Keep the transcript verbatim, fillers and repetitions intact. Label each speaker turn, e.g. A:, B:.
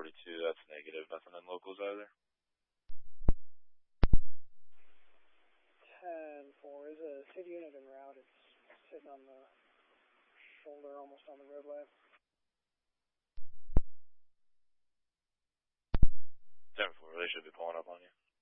A: forty-two, that's negative. Nothing in locals either.
B: ten four, is a city unit en route. It's sitting on the shoulder, almost on the roadway.
A: ten four, they should be pulling up on you.